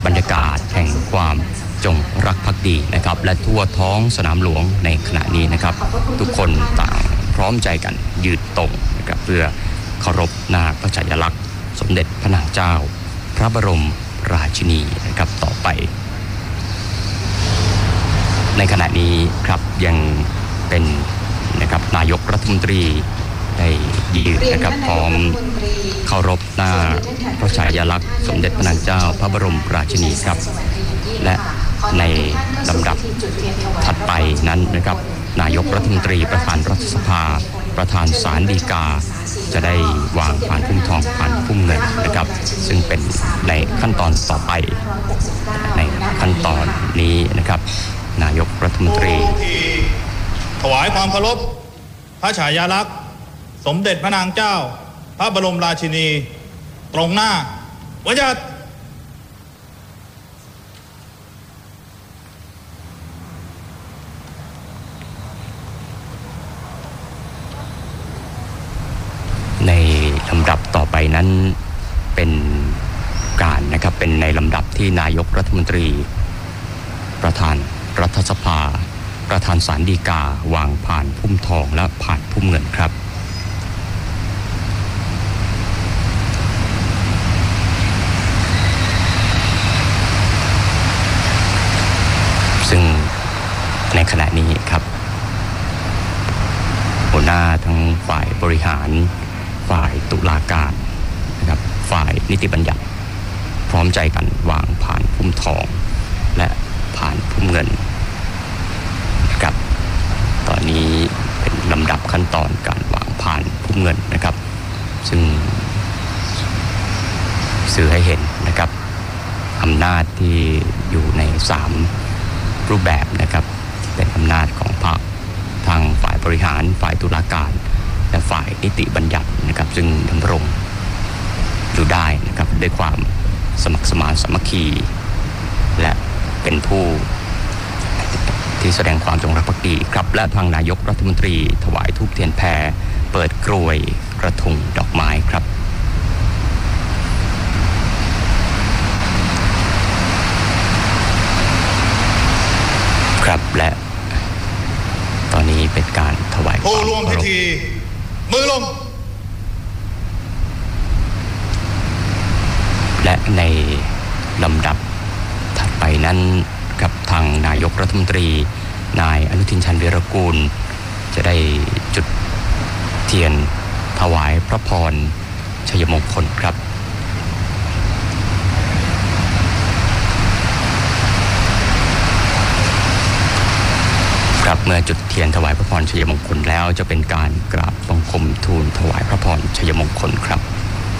บรรยากาศแห่งความจงรักภักดีนะครับและทั่วท้องสนามหลวงในขณะนี้นะครับทุกคนต่างพร้อมใจกันยืนตรงนะครับเพื่อเคารพหน้าพระฉายาลักษณ์สมเด็จพระนางเจ้าพระบรมราชินีนะครับต่อไปในขณะนี้ครับยังเป็นนะครับนายกรัฐมนตรีได้ยืนนะครับพร้อมเคารพหน้าพระฉายาลักษณ์สมเด็จพระนางเจ้าพระบรมราชินีครับและในลำดับถัดไปนั้นนะครับนายกรัฐมนตรีประธานรัฐสภาประธานศาลฎีกาจะได้วางพานพุ่มทองพานพุ่มเงินนะครับซึ่งเป็นในขั้นตอนต่อไปในขั้นตอนนี้นะครับนายกรัฐมนตรีถวายความเคารพพระฉายาลักษณ์สมเด็จพระนางเจ้าพระบรมราชินีตรงหน้าวัยในลำดับต่อไปนั้นเป็นการนะครับเป็นในลำดับที่นายกรัฐมนตรีประธานรัฐสภาประธานศาลฎีกาวางพานพุ่มทองและพานพุ่มเงินครับซึ่งในขณะนี้ครับหัวหน้าทั้งฝ่ายบริหารฝ่ายตุลาการนะครับฝ่ายนิติบัญญัติพร้อมใจกันวางพานพุ่มทองและพานพุ่มเงินนะครับตอนนี้เป็นลำดับขั้นตอนการวางพานพุ่มเงินนะครับซึ่งสื่อให้เห็นนะครับอำนาจที่อยู่ใน3รูปแบบนะครับเป็นอำนาจของพรรคทางฝ่ายบริหารฝ่ายตุลาการและฝ่ายนิติบัญญัตินะครับซึ่งดำรงอยู่ได้นะครับด้วยความสมัครสมานสามัคคีและเป็นผู้ที่แสดงความจงรักภักดีครับและทางนายกรัฐมนตรีถวายธูปเทียนแพเปิดกรวยกระทงดอกไม้ครับครับและตอนนี้เป็นการถวายความผู้ร่วมพิธีมือลงและในลำดับถัดไปนั้นกับทางนายกรัฐมนตรีนายอนุทินชาญวีรกูลจะได้จุดเทียนถวายพระพรชัยมงคลครับครับเมื่อจุดเทียนถวายพระพรชัยมงคลแล้วจะเป็นการกราบบังคมทูลถวายพระพรชัยมงคลครับ